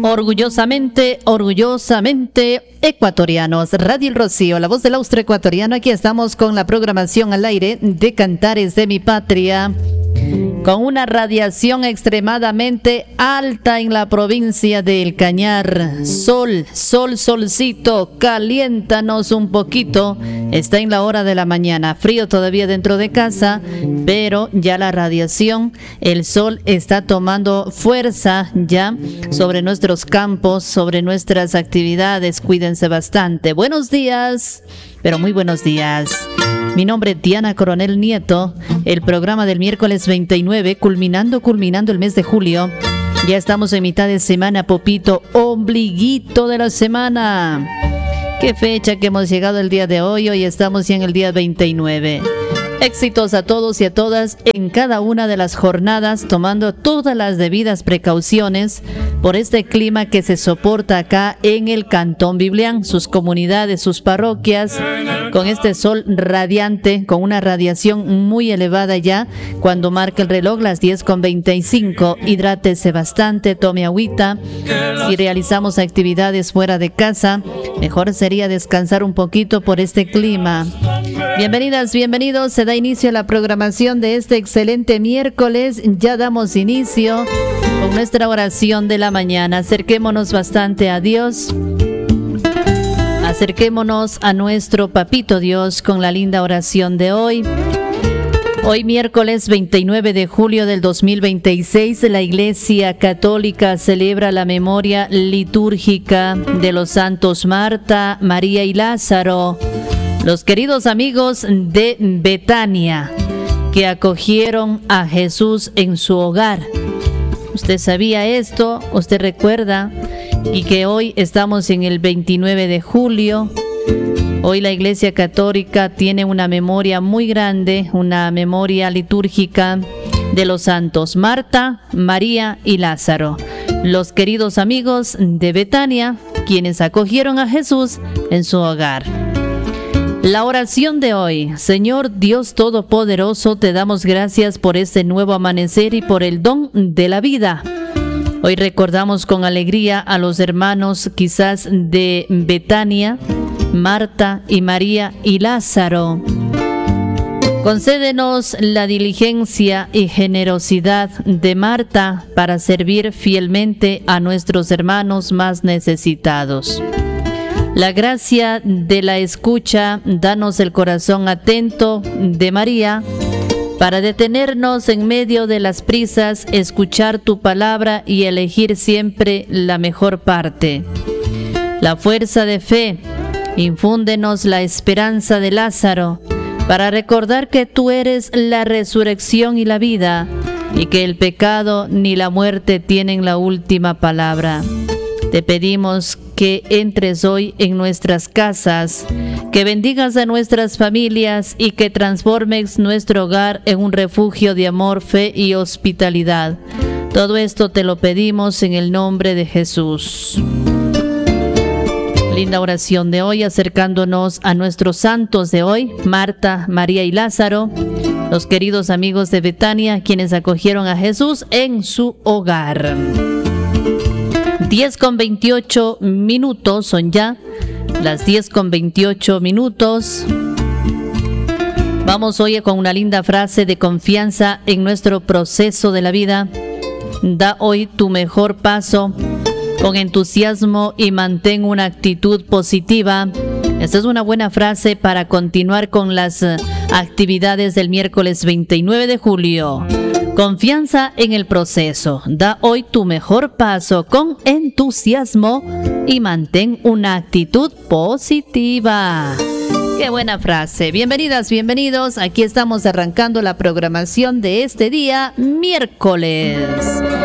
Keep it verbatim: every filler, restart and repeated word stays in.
Orgullosamente, orgullosamente ecuatorianos. Radio El Rocío, la voz del austroecuatoriano. Aquí estamos con la programación al aire de Cantares de mi Patria, con una radiación extremadamente alta en la provincia del Cañar. Sol, sol, solcito, caliéntanos un poquito. Está en la hora de la mañana, frío todavía dentro de casa, pero ya la radiación, el sol está tomando fuerza ya sobre nuestros campos, sobre nuestras actividades. Cuídense bastante. Buenos días, pero muy buenos días. Mi nombre es Diana Coronel Nieto. El programa del miércoles veintinueve, culminando, culminando el mes de julio. Ya estamos en mitad de semana, Popito, ombliguito de la semana. Qué fecha que hemos llegado el día de hoy. Hoy estamos ya en el día veintinueve. Éxitos a todos y a todas en cada una de las jornadas, tomando todas las debidas precauciones por este clima que se soporta acá en el Cantón Biblián, sus comunidades, sus parroquias, con este sol radiante, con una radiación muy elevada ya. Cuando marca el reloj las diez con veinticinco, hidrátese bastante, tome agüita. Si realizamos actividades fuera de casa, mejor sería descansar un poquito por este clima. Bienvenidas, bienvenidos. Se da inicio a la programación de este excelente miércoles. Ya damos inicio con nuestra oración de la mañana. Acerquémonos bastante a Dios. Acerquémonos a nuestro Papito Dios con la linda oración de hoy. Hoy miércoles veintinueve de julio del dos mil veintiséis, la Iglesia Católica celebra la memoria litúrgica de los santos Marta, María y Lázaro, los queridos amigos de Betania que acogieron a Jesús en su hogar. ¿Usted sabía esto? ¿Usted recuerda? Y que hoy estamos en el veintinueve de julio. Hoy la Iglesia Católica tiene una memoria muy grande, una memoria litúrgica de los santos Marta, María y Lázaro, los queridos amigos de Betania, quienes acogieron a Jesús en su hogar. La oración de hoy. Señor Dios Todopoderoso, te damos gracias por este nuevo amanecer y por el don de la vida. Hoy recordamos con alegría a los hermanos quizás de Betania, Marta y María y Lázaro. Concédenos la diligencia y generosidad de Marta para servir fielmente a nuestros hermanos más necesitados. La gracia de la escucha, danos el corazón atento de María, para detenernos en medio de las prisas, escuchar tu palabra y elegir siempre la mejor parte. La fuerza de fe, infúndenos la esperanza de Lázaro, para recordar que tú eres la resurrección y la vida, y que el pecado ni la muerte tienen la última palabra. Te pedimos que entres hoy en nuestras casas, que bendigas a nuestras familias y que transformes nuestro hogar en un refugio de amor, fe y hospitalidad. Todo esto te lo pedimos en el nombre de Jesús. Linda oración de hoy, acercándonos a nuestros santos de hoy, Marta, María y Lázaro, los queridos amigos de Betania, quienes acogieron a Jesús en su hogar. diez con veintiocho minutos, son ya las diez con veintiocho minutos. Vamos hoy con una linda frase de confianza en nuestro proceso de la vida. Da hoy tu mejor paso con entusiasmo y mantén una actitud positiva. Esta es una buena frase para continuar con las actividades del miércoles veintinueve de julio. Confianza en el proceso. Da hoy tu mejor paso con entusiasmo y mantén una actitud positiva. Qué buena frase. Bienvenidas, bienvenidos. Aquí estamos arrancando la programación de este día, miércoles.